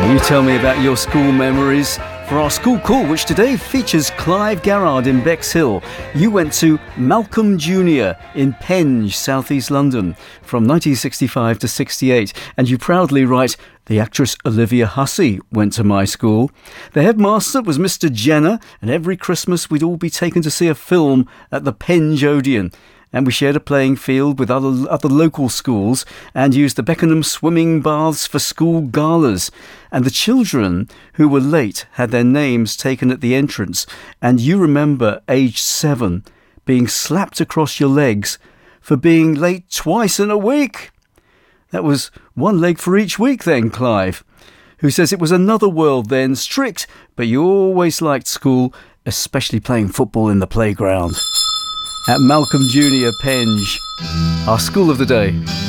You tell me about your school memories. For our school call, which today features Clive Garrard in Bexhill, you went to Malcolm Junior in Penge, South East London, from 1965 to 68. And you proudly write, the actress Olivia Hussey went to my school. The headmaster was Mr. Jenner, and every Christmas we'd all be taken to see a film at the Penge Odeon. And we shared a playing field with other local schools and used the Beckenham swimming baths for school galas. And the children who were late had their names taken at the entrance. And you remember, age 7, being slapped across your legs for being late twice in a week. That was one leg for each week then, Clive, who says it was another world then, strict, but you always liked school, especially playing football in the playground. At Malcolm Junior Penge, our school of the day.